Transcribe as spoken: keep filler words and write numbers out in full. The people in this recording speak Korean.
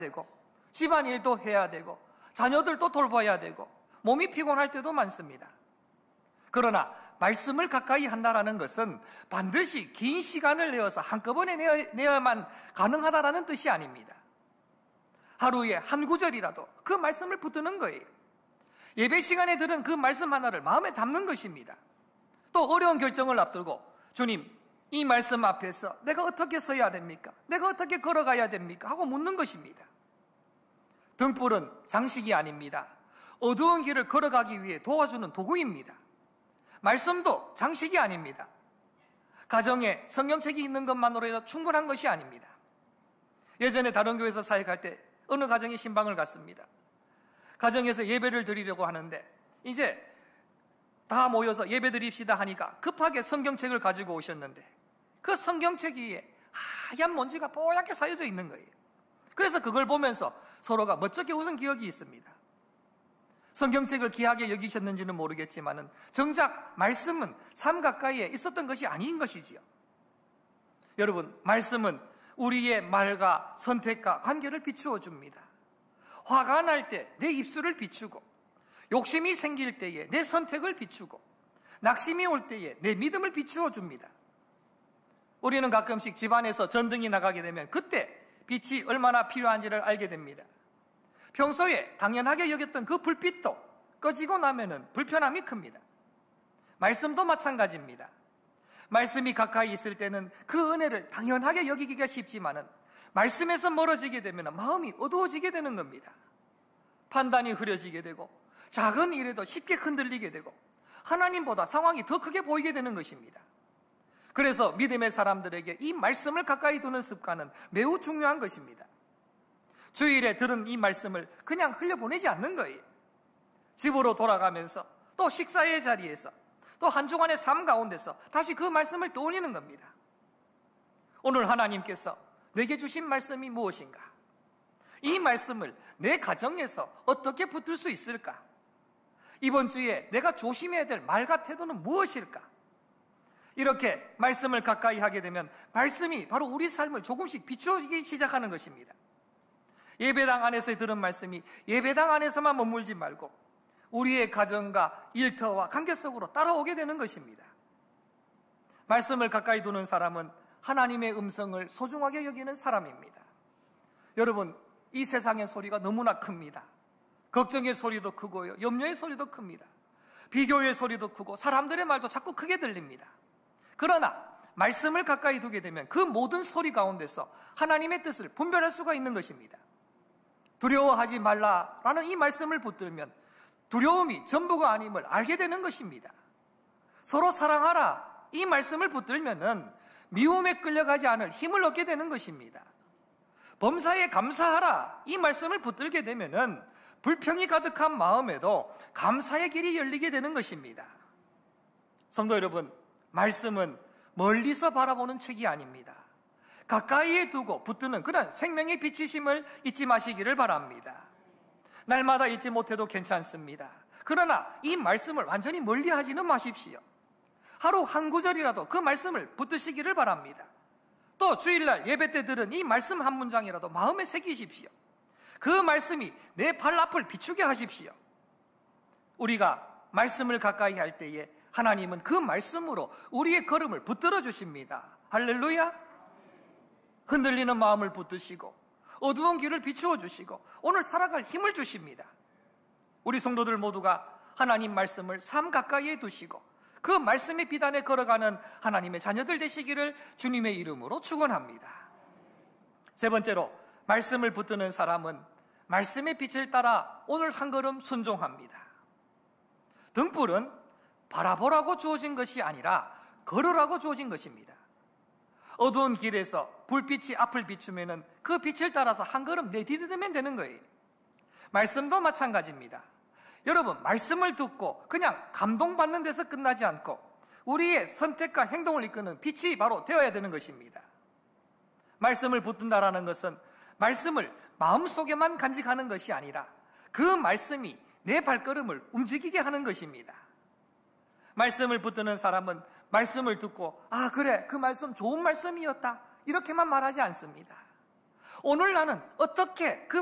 되고 집안일도 해야 되고 자녀들도 돌봐야 되고 몸이 피곤할 때도 많습니다. 그러나 말씀을 가까이 한다는 것은 반드시 긴 시간을 내어서 한꺼번에 내어야만 가능하다는 뜻이 아닙니다. 하루에 한 구절이라도 그 말씀을 붙드는 거예요. 예배 시간에 들은 그 말씀 하나를 마음에 담는 것입니다. 또 어려운 결정을 앞두고 주님, 이 말씀 앞에서 내가 어떻게 서야 됩니까? 내가 어떻게 걸어가야 됩니까? 하고 묻는 것입니다. 등불은 장식이 아닙니다. 어두운 길을 걸어가기 위해 도와주는 도구입니다. 말씀도 장식이 아닙니다. 가정에 성경책이 있는 것만으로도 충분한 것이 아닙니다. 예전에 다른 교회에서 사역할 때 어느 가정에 신방을 갔습니다. 가정에서 예배를 드리려고 하는데 이제 다 모여서 예배 드립시다 하니까 급하게 성경책을 가지고 오셨는데 그 성경책 위에 하얀 먼지가 뽀얗게 쌓여져 있는 거예요. 그래서 그걸 보면서 서로가 멋쩍게 웃은 기억이 있습니다. 성경책을 귀하게 여기셨는지는 모르겠지만은 정작 말씀은 삶 가까이에 있었던 것이 아닌 것이지요. 여러분, 말씀은 우리의 말과 선택과 관계를 비추어 줍니다. 화가 날 때 내 입술을 비추고, 욕심이 생길 때에 내 선택을 비추고, 낙심이 올 때에 내 믿음을 비추어 줍니다. 우리는 가끔씩 집안에서 전등이 나가게 되면 그때 빛이 얼마나 필요한지를 알게 됩니다. 평소에 당연하게 여겼던 그 불빛도 꺼지고 나면은 불편함이 큽니다. 말씀도 마찬가지입니다. 말씀이 가까이 있을 때는 그 은혜를 당연하게 여기기가 쉽지만은 말씀에서 멀어지게 되면 마음이 어두워지게 되는 겁니다. 판단이 흐려지게 되고 작은 일에도 쉽게 흔들리게 되고 하나님보다 상황이 더 크게 보이게 되는 것입니다. 그래서 믿음의 사람들에게 이 말씀을 가까이 두는 습관은 매우 중요한 것입니다. 주일에 들은 이 말씀을 그냥 흘려보내지 않는 거예요. 집으로 돌아가면서 또 식사의 자리에서 또 한 주간의 삶 가운데서 다시 그 말씀을 떠올리는 겁니다. 오늘 하나님께서 내게 주신 말씀이 무엇인가? 이 말씀을 내 가정에서 어떻게 붙들 수 있을까? 이번 주에 내가 조심해야 될 말과 태도는 무엇일까? 이렇게 말씀을 가까이 하게 되면 말씀이 바로 우리 삶을 조금씩 비추기 시작하는 것입니다. 예배당 안에서 들은 말씀이 예배당 안에서만 머물지 말고 우리의 가정과 일터와 관계 속으로 따라오게 되는 것입니다. 말씀을 가까이 두는 사람은 하나님의 음성을 소중하게 여기는 사람입니다. 여러분, 이 세상의 소리가 너무나 큽니다. 걱정의 소리도 크고요, 염려의 소리도 큽니다. 비교의 소리도 크고 사람들의 말도 자꾸 크게 들립니다. 그러나 말씀을 가까이 두게 되면 그 모든 소리 가운데서 하나님의 뜻을 분별할 수가 있는 것입니다. 두려워하지 말라라는 이 말씀을 붙들면 두려움이 전부가 아님을 알게 되는 것입니다. 서로 사랑하라 이 말씀을 붙들면은 미움에 끌려가지 않을 힘을 얻게 되는 것입니다. 범사에 감사하라 이 말씀을 붙들게 되면은 불평이 가득한 마음에도 감사의 길이 열리게 되는 것입니다. 성도 여러분, 말씀은 멀리서 바라보는 책이 아닙니다. 가까이에 두고 붙드는 그런 생명의 빛이심을 잊지 마시기를 바랍니다. 날마다 잊지 못해도 괜찮습니다. 그러나 이 말씀을 완전히 멀리하지는 마십시오. 하루 한 구절이라도 그 말씀을 붙드시기를 바랍니다. 또 주일날 예배 때 들은 이 말씀 한 문장이라도 마음에 새기십시오. 그 말씀이 내 발 앞을 비추게 하십시오. 우리가 말씀을 가까이 할 때에 하나님은 그 말씀으로 우리의 걸음을 붙들어 주십니다. 할렐루야. 흔들리는 마음을 붙드시고 어두운 길을 비추어 주시고 오늘 살아갈 힘을 주십니다. 우리 성도들 모두가 하나님 말씀을 삶 가까이에 두시고 그 말씀의 비단에 걸어가는 하나님의 자녀들 되시기를 주님의 이름으로 축원합니다. 세 번째로, 말씀을 붙드는 사람은 말씀의 빛을 따라 오늘 한 걸음 순종합니다. 등불은 바라보라고 주어진 것이 아니라 걸으라고 주어진 것입니다. 어두운 길에서 불빛이 앞을 비추면은 그 빛을 따라서 한 걸음 내디디면 되는 거예요. 말씀도 마찬가지입니다. 여러분, 말씀을 듣고 그냥 감동받는 데서 끝나지 않고 우리의 선택과 행동을 이끄는 빛이 바로 되어야 되는 것입니다. 말씀을 붙든다라는 것은 말씀을 마음속에만 간직하는 것이 아니라 그 말씀이 내 발걸음을 움직이게 하는 것입니다. 말씀을 붙드는 사람은 말씀을 듣고 아 그래 그 말씀 좋은 말씀이었다 이렇게만 말하지 않습니다. 오늘 나는 어떻게 그